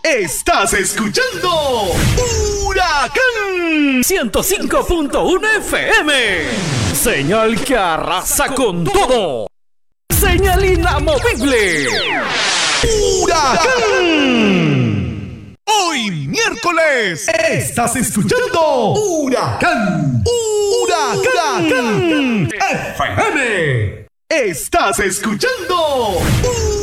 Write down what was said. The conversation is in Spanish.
Estás escuchando Huracán 105.1 FM. Señal que arrasa con todo. Señal inamovible. Huracán. Hoy miércoles estás escuchando Huracán. Huracán FM. Estás escuchando